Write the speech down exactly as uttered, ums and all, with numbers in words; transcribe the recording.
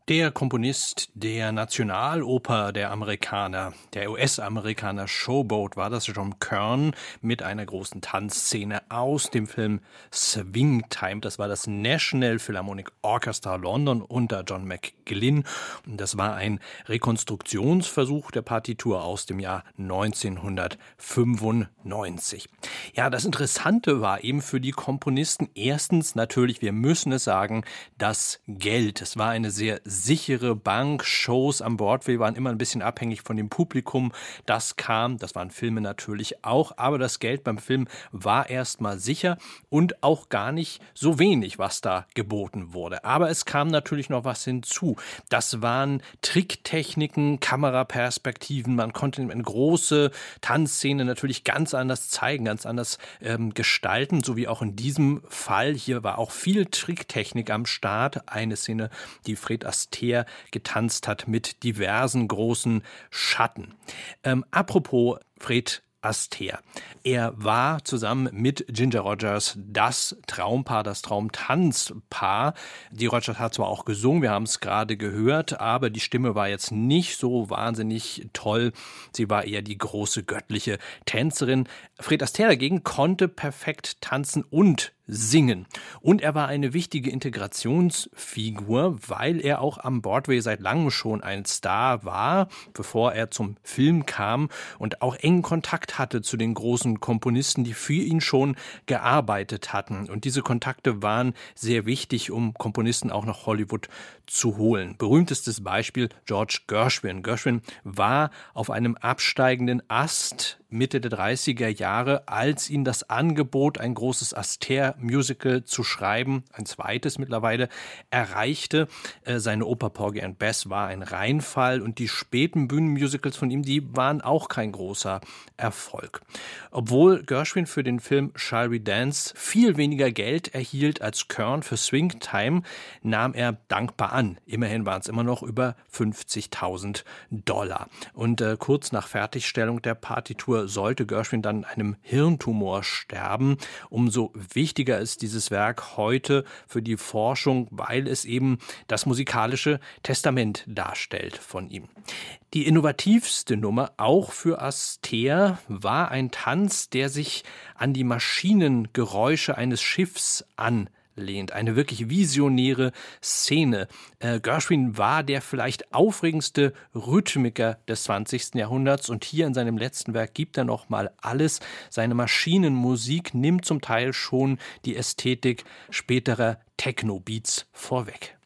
Der Komponist der Nationaloper der Amerikaner, der U S-Amerikaner Showboat, war das John Kern mit einer großen Tanzszene aus dem Film Swing Time. Das war das National Philharmonic Orchestra London unter John McGlynn. Und das war ein Rekonstruktionsversuch der Partitur aus dem Jahr neunzehnhundertfünfundneunzig. Ja, das Interessante war eben für die Komponisten erstens natürlich, wir müssen es sagen, das Geld. Es war eine sehr sichere Bank. Shows am Broadway waren immer ein bisschen abhängig von dem Publikum. Das kam, das waren Filme natürlich auch, aber das Geld beim Film war erstmal sicher und auch gar nicht so wenig, was da geboten wurde. Aber es kam natürlich noch was hinzu. Das waren Tricktechniken, Kameraperspektiven. Man konnte eine große Tanzszene natürlich ganz anders zeigen, ganz anders ähm, gestalten, so wie auch in diesem Fall. Hier war auch viel Tricktechnik am Start. Eine Szene, die Fred Astaire getanzt hat mit diversen großen Schatten. Ähm, apropos Fred Astaire. Er war zusammen mit Ginger Rogers das Traumpaar, das Traumtanzpaar. Die Rogers hat zwar auch gesungen, wir haben es gerade gehört, aber die Stimme war jetzt nicht so wahnsinnig toll. Sie war eher die große göttliche Tänzerin. Fred Astaire dagegen konnte perfekt tanzen und singen. Und er war eine wichtige Integrationsfigur, weil er auch am Broadway seit langem schon ein Star war, bevor er zum Film kam und auch engen Kontakt hatte zu den großen Komponisten, die für ihn schon gearbeitet hatten. Und diese Kontakte waren sehr wichtig, um Komponisten auch nach Hollywood zu holen. Berühmtestes Beispiel George Gershwin. Gershwin war auf einem absteigenden Ast Mitte der dreißiger Jahre, als ihn das Angebot, ein großes Astaire-Musical zu schreiben, ein zweites mittlerweile, erreichte. Seine Oper Porgy and Bess war ein Reinfall und die späten Bühnenmusicals von ihm, die waren auch kein großer Erfolg. Obwohl Gershwin für den Film Shall We Dance viel weniger Geld erhielt als Kern für Swing Time, nahm er dankbar an. Immerhin waren es immer noch über fünfzigtausend Dollar. Und äh, kurz nach Fertigstellung der Partitur sollte Gershwin dann an einem Hirntumor sterben. Umso wichtiger ist dieses Werk heute für die Forschung, weil es eben das musikalische Testament darstellt von ihm. Die innovativste Nummer, auch für Astaire, war ein Tanz, der sich an die Maschinengeräusche eines Schiffs an lehnt. Eine wirklich visionäre Szene. Äh, Gershwin war der vielleicht aufregendste Rhythmiker des zwanzigsten Jahrhunderts und hier in seinem letzten Werk gibt er noch mal alles. Seine Maschinenmusik nimmt zum Teil schon die Ästhetik späterer Techno-Beats vorweg.